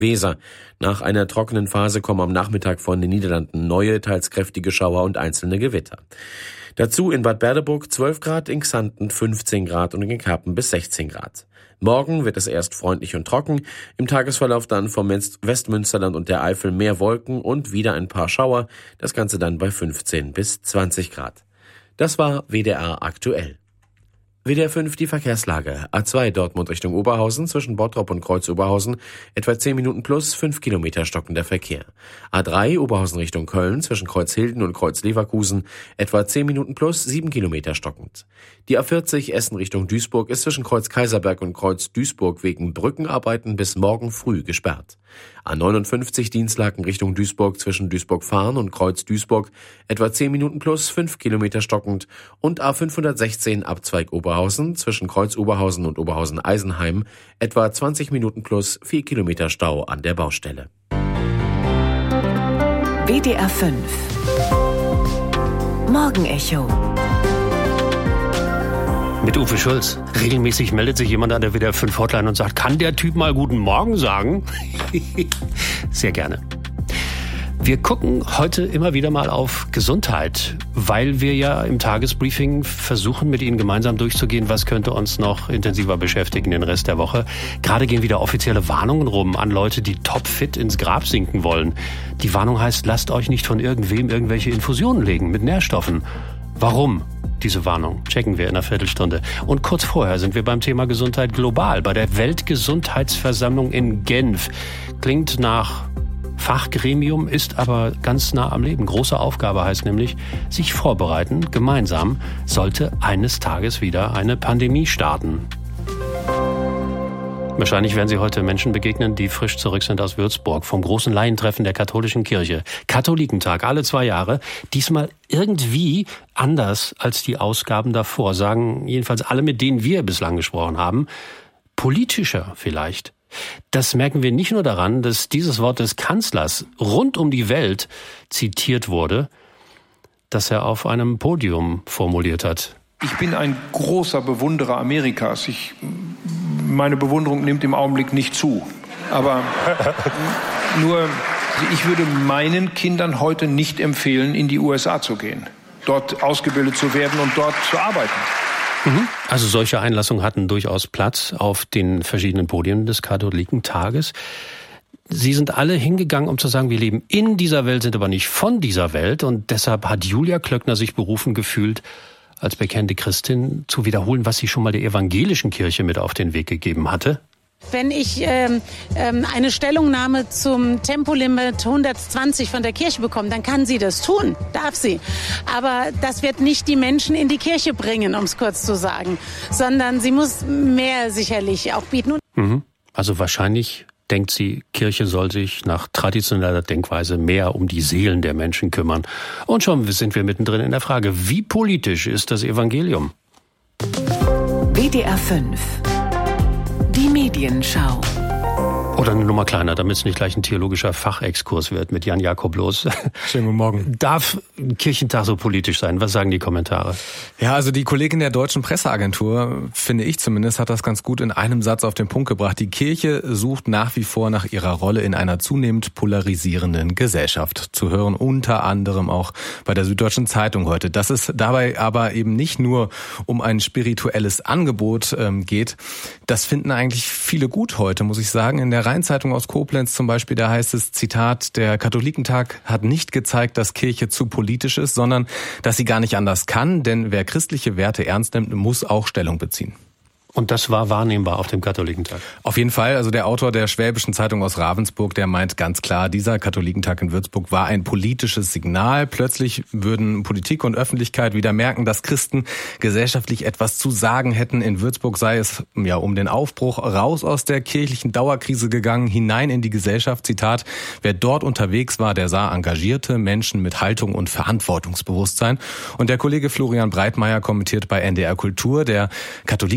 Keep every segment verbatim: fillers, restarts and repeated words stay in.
Weser. Nach einer trockenen Phase kommen am Nachmittag von den Niederlanden neue, teils kräftige Schauer und einzelne Gewitter. Dazu in Bad Berleburg zwölf Grad, in Xanten fünfzehn Grad und in Kerpen bis sechzehn Grad. Morgen wird es erst freundlich und trocken, im Tagesverlauf dann vom Westmünsterland und der Eifel mehr Wolken und wieder ein paar Schauer, das Ganze dann bei fünfzehn bis zwanzig Grad. Das war W D R aktuell. W D R fünf die Verkehrslage. A zwei Dortmund Richtung Oberhausen zwischen Bottrop und Kreuz-Oberhausen etwa zehn Minuten plus, fünf Kilometer stockender Verkehr. A drei Oberhausen Richtung Köln zwischen Kreuzhilden und Kreuz-Leverkusen etwa zehn Minuten plus, sieben Kilometer stockend. Die A vierzig Essen Richtung Duisburg ist zwischen Kreuz-Kaiserberg und Kreuz-Duisburg wegen Brückenarbeiten bis morgen früh gesperrt. A neunundfünfzig Dienstlaken Richtung Duisburg zwischen Duisburg-Fahren und Kreuz-Duisburg etwa zehn Minuten plus, fünf Kilometer stockend und A fünfhundertsechzehn Abzweig Oberhausen zwischen Kreuz-Oberhausen und Oberhausen-Eisenheim etwa zwanzig Minuten plus, vier Kilometer Stau an der Baustelle. W D R fünf Morgenecho mit Uwe Schulz. Regelmäßig meldet sich jemand an der W D R fünf Hotline und sagt, kann der Typ mal guten Morgen sagen? Sehr gerne. Wir gucken heute immer wieder mal auf Gesundheit, weil wir ja im Tagesbriefing versuchen, mit Ihnen gemeinsam durchzugehen, was könnte uns noch intensiver beschäftigen den Rest der Woche. Gerade gehen wieder offizielle Warnungen rum an Leute, die topfit ins Grab sinken wollen. Die Warnung heißt, lasst euch nicht von irgendwem irgendwelche Infusionen legen mit Nährstoffen. Warum? Diese Warnung checken wir in einer Viertelstunde. Und kurz vorher sind wir beim Thema Gesundheit global, bei der Weltgesundheitsversammlung in Genf. Klingt nach Fachgremium, ist aber ganz nah am Leben. Große Aufgabe heißt nämlich, sich vorbereiten, gemeinsam, sollte eines Tages wieder eine Pandemie starten. Wahrscheinlich werden Sie heute Menschen begegnen, die frisch zurück sind aus Würzburg, vom großen Laientreffen der katholischen Kirche. Katholikentag, alle zwei Jahre. Diesmal irgendwie anders als die Ausgaben davor, sagen jedenfalls alle, mit denen wir bislang gesprochen haben. Politischer vielleicht. Das merken wir nicht nur daran, dass dieses Wort des Kanzlers rund um die Welt zitiert wurde, das er auf einem Podium formuliert hat. Ich bin ein großer Bewunderer Amerikas. Ich, meine Bewunderung nimmt im Augenblick nicht zu. Aber nur, ich würde meinen Kindern heute nicht empfehlen, in die U S A zu gehen, dort ausgebildet zu werden und dort zu arbeiten. Also solche Einlassungen hatten durchaus Platz auf den verschiedenen Podien des Katholikentages. Sie sind alle hingegangen, um zu sagen, wir leben in dieser Welt, sind aber nicht von dieser Welt. Und deshalb hat Julia Klöckner sich berufen gefühlt, als bekennende Christin zu wiederholen, was sie schon mal der evangelischen Kirche mit auf den Weg gegeben hatte. Wenn ich ähm, ähm, eine Stellungnahme zum Tempolimit hundertzwanzig von der Kirche bekomme, dann kann sie das tun, darf sie. Aber das wird nicht die Menschen in die Kirche bringen, um es kurz zu sagen, sondern sie muss mehr sicherlich auch bieten. Mhm. Also wahrscheinlich denkt sie, Kirche soll sich nach traditioneller Denkweise mehr um die Seelen der Menschen kümmern. Und schon sind wir mittendrin in der Frage, wie politisch ist das Evangelium? W D R fünf Die Medienschau. Oder eine Nummer kleiner, damit es nicht gleich ein theologischer Fachexkurs wird mit Jan Jakob Loos. Schönen guten Morgen. Darf ein Kirchentag so politisch sein? Was sagen die Kommentare? Ja, also die Kollegin der Deutschen Presseagentur, finde ich zumindest, hat das ganz gut in einem Satz auf den Punkt gebracht. Die Kirche sucht nach wie vor nach ihrer Rolle in einer zunehmend polarisierenden Gesellschaft. Zu hören unter anderem auch bei der Süddeutschen Zeitung heute. Dass es dabei aber eben nicht nur um ein spirituelles Angebot ähm, geht, das finden eigentlich viele gut heute, muss ich sagen. In der Rheinzeitung aus Koblenz zum Beispiel, da heißt es, Zitat, der Katholikentag hat nicht gezeigt, dass Kirche zu politisch ist, sondern dass sie gar nicht anders kann, denn wer christliche Werte ernst nimmt, muss auch Stellung beziehen. Und das war wahrnehmbar auf dem Katholikentag? Auf jeden Fall. Also der Autor der Schwäbischen Zeitung aus Ravensburg, der meint ganz klar, dieser Katholikentag in Würzburg war ein politisches Signal. Plötzlich würden Politik und Öffentlichkeit wieder merken, dass Christen gesellschaftlich etwas zu sagen hätten. In Würzburg sei es ja um den Aufbruch raus aus der kirchlichen Dauerkrise gegangen, hinein in die Gesellschaft. Zitat, wer dort unterwegs war, der sah engagierte Menschen mit Haltung und Verantwortungsbewusstsein. Und der Kollege Florian Breitmeier kommentiert bei N D R Kultur, der Katholikentag habe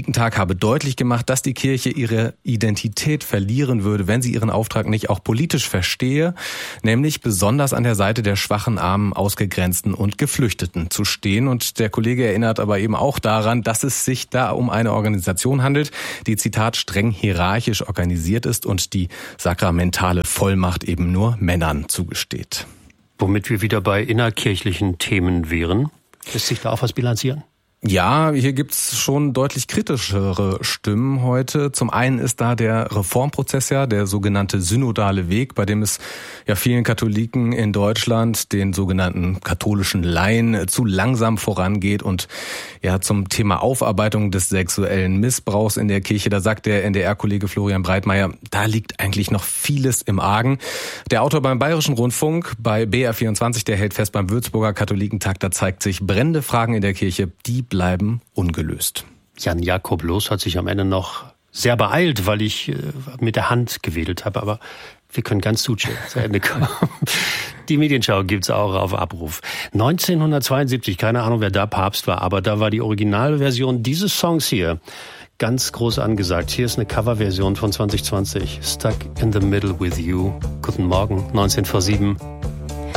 habe deutlich gemacht, dass die Kirche ihre Identität verlieren würde, wenn sie ihren Auftrag nicht auch politisch verstehe, nämlich besonders an der Seite der Schwachen, Armen, Ausgegrenzten und Geflüchteten zu stehen. Und der Kollege erinnert aber eben auch daran, dass es sich da um eine Organisation handelt, die, Zitat, streng hierarchisch organisiert ist und die sakramentale Vollmacht eben nur Männern zugesteht. Womit wir wieder bei innerkirchlichen Themen wären. Lässt sich da auch was bilanzieren? Ja, hier gibt's schon deutlich kritischere Stimmen heute. Zum einen ist da der Reformprozess ja, der sogenannte synodale Weg, bei dem es ja vielen Katholiken in Deutschland, den sogenannten katholischen Laien, zu langsam vorangeht und ja zum Thema Aufarbeitung des sexuellen Missbrauchs in der Kirche. Da sagt der N D R-Kollege Florian Breitmeier, da liegt eigentlich noch vieles im Argen. Der Autor beim Bayerischen Rundfunk, bei B R vierundzwanzig, der hält fest, beim Würzburger Katholikentag, da zeigt sich brennende Fragen in der Kirche, die bleiben ungelöst. Jan-Jakob Loos hat sich am Ende noch sehr beeilt, weil ich äh, mit der Hand gewedelt habe, aber wir können ganz zu Ende kommen. Die Medienschau gibt's auch auf Abruf. neunzehnhundertzweiundsiebzig, keine Ahnung, wer da Papst war, aber da war die Originalversion dieses Songs hier ganz groß angesagt. Hier ist eine Coverversion von zwanzig zwanzig. Stuck in the Middle with You. Guten Morgen, neunzehn vor sieben.